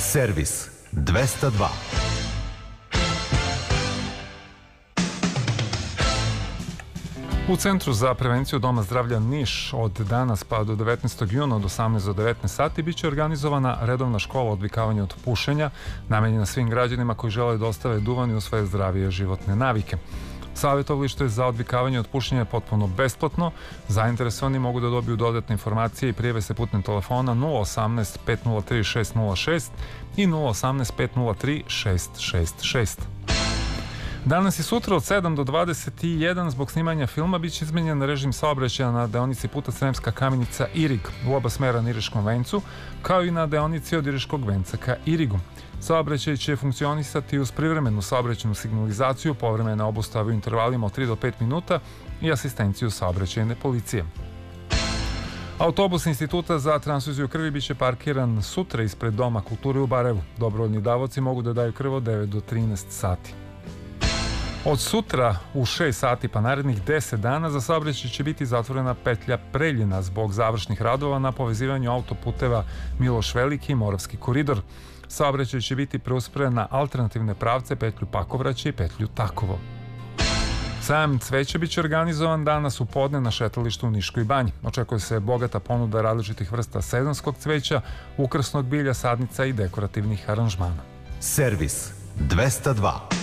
Servis 202. U Centru za prevenciju Doma zdravlja Niš od danas pa do 19. juna od 18 do 19 sati biće organizovana redovna škola odvikavanja od pušenja, namenjena svim građanima koji žele da ostave duvan i u svoje zdravije životne navike. Savjetovalište za odvikavanje od pušenja je potpuno besplatno. Zainteresovani mogu da dobiju dodatne informacije i prijave se putem telefona 018 503 606 i 018 503 666. Danas i sutra od 7 do 21 zbog snimanja filma biće izmenjen režim saobraćaja na deonici puta Sremska Kamenica-Irig u oba smera na Iriškom vencu, kao i na deonici od Iriškog venca ka Irigu. Saobraćaj će funkcionisati uz privremenu saobraćajnu signalizaciju, povremene obustave u intervalima od 3 do 5 minuta i asistenciju saobraćajne policije. Autobus Instituta za transfuziju krvi biće parkiran sutra ispred Doma kulture u Barajevu. Dobrovoljni davaoci mogu da daju krv od 9 do 13 sati. Od sutra u 6 sati pa narednih 10 dana za saobraćaj će biti zatvorena petlja Preljina zbog završnih radova na povezivanju autoputeva Miloš Veliki i Moravski koridor. Saobraćaj će biti preusmeren na alternativne pravce petlju Pakovraće i petlju Takovo. Sajam cveća biće organizovan danas u podne na šetalištu u Niškoj banji. Očekuje se bogata ponuda različitih vrsta sezonskog cveća, ukrasnog bilja, sadnica i dekorativnih aranžmana. Servis 202.